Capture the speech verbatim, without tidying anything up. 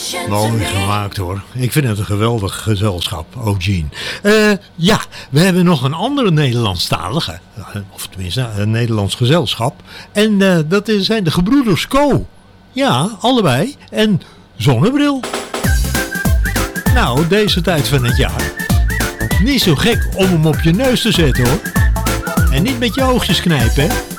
Mooi gemaakt hoor. Ik vind het een geweldig gezelschap, Eugene. Uh, ja, we hebben nog een andere Nederlandstalige. Of tenminste, een Nederlands gezelschap. En uh, dat zijn de gebroeders Co. Ja, allebei. En Zonnebril. Nou, deze tijd van het jaar. Niet zo gek om hem op je neus te zetten hoor. En niet met je oogjes knijpen hè.